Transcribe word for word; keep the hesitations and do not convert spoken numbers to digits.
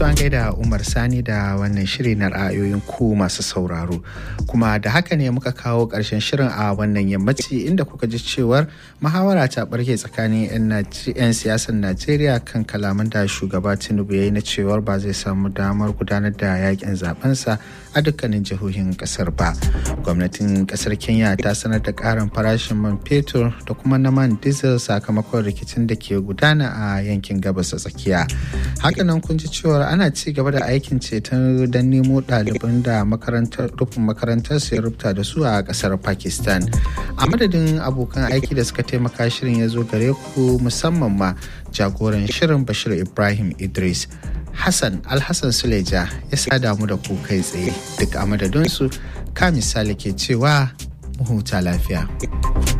To an gaida Umar Sani da wannan shiri na ra'ayoyin ku masu sauraro. Kuma da haka ne muka kawo ƙarshen shirin a wannan yammaci inda kuka ji cewar muhawara ta ɓarke tsakanin 'yan siyasar Najeriya kan kalaman da shugaba Tinubu ya yi na cewar ba zai samu damar gudanar da yakin zabensa a dukkanin jihohin ƙasar ba. Gwamnatin ƙasar Kenya ta sanar da ƙarin farashin man fetur da kuma na man diesel sakamakon rikicin da ke gudana a yankin gabas ta tsakiya. Hakanan kun ji cewar ana ci gaba da aikin ceton don nemo ɗaliban da makarantar rufin makarantar su ya rubuta da su a ƙasar Pakistan. A madadin abokan aiki da suka taimaka shirin ya zo gare ku, musamman ma jagoran shirin Bashir Ibrahim Idris. Hassan Alhassan Suleja ya sada mu da ku kai tsaye, duk a madadinsu ka misali ke cewa mu huta lafiya.